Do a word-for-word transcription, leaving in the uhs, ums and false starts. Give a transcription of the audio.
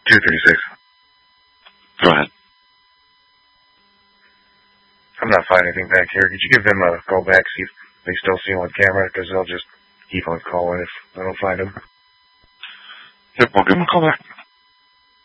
two thirty-six. Go ahead. I'm not finding anything back here. Could you give them a call back, see if they still see him on camera? Because they'll just keep on calling if I don't find him. Yep, I'll give them a call back.